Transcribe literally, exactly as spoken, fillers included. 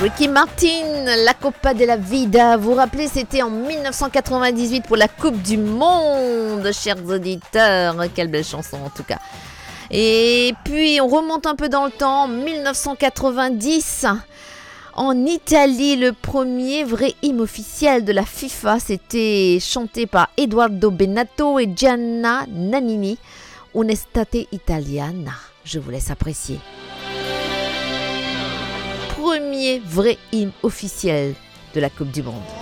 Ricky Martin, la Copa de la Vida. Vous vous rappelez, c'était en dix-neuf cent quatre-vingt-dix-huit pour la Coupe du Monde, chers auditeurs. Quelle belle chanson en tout cas. Et puis on remonte un peu dans le temps, dix-neuf cent quatre-vingt-dix. En Italie, le premier vrai hymne officiel de la FIFA, c'était chanté par Edoardo Bennato et Gianna Nannini, Un'estate italiana. Je vous laisse apprécier. Premier vrai hymne officiel de la Coupe du Monde.